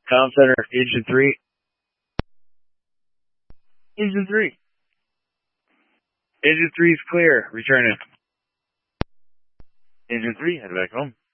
Comm Center, Engine 3. Engine 3. Engine 3 is clear. Return in. Engine 3, head back home.